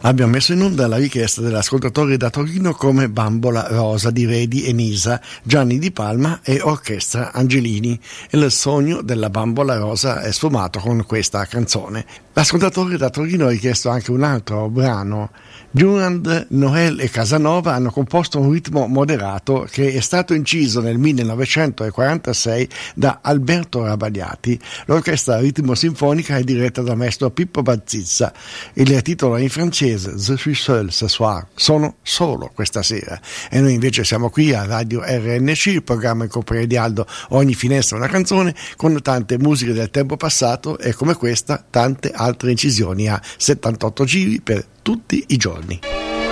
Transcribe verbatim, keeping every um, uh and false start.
Abbiamo messo in onda la richiesta dell'ascoltatore da Torino come Bambola Rosa di Redi e Nisa, Gianni Di Palma e Orchestra Angelini. E il sogno della Bambola Rosa è sfumato con questa canzone. L'ascoltatore da Torino ha richiesto anche un altro brano. Durand, Noel e Casanova hanno composto un ritmo moderato che è stato inciso nel millenovecentoquarantasei da Alberto Rabagliati. L'orchestra ritmo sinfonica è diretta dal maestro Pippo Bazzizza. Il titolo è in francese, Je suis seul ce soir, sono solo questa sera. E noi invece siamo qui a Radio R N C, il programma in compagnia di Aldo, ogni finestra una canzone, con tante musiche del tempo passato e come questa tante altre incisioni a settantotto giri per tutti i giorni.